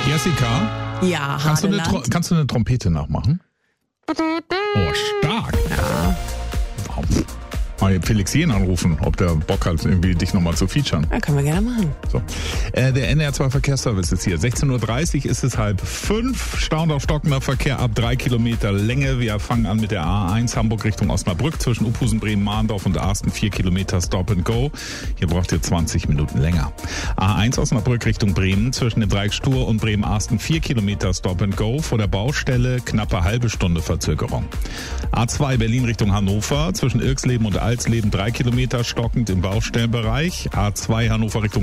Jessica, Ja, kannst du eine Trompete nachmachen? Oh, stark. Ja. Wow. Mal Felix Jähn anrufen, ob der Bock hat, irgendwie dich nochmal zu featuren. Ja, können wir gerne machen. So. Der NR2 Verkehrsservice ist hier. 16.30 Uhr ist es 4:30. Stauend auf stockender Verkehr ab 3 Kilometer Länge. Wir fangen an mit der A1 Hamburg Richtung Osnabrück zwischen Uphusen, Bremen, Mahndorf und Arsten. 4 Kilometer Stop and Go. Hier braucht ihr 20 Minuten länger. A1 Osnabrück Richtung Bremen zwischen dem Dreieck Stur und Bremen-Arsten. 4 Kilometer Stop and Go. Vor der Baustelle knappe halbe Stunde Verzögerung. A2 Berlin Richtung Hannover zwischen Irksleben und Alsleben 3 Kilometer stockend im Baustellenbereich. A2 Hannover Richtung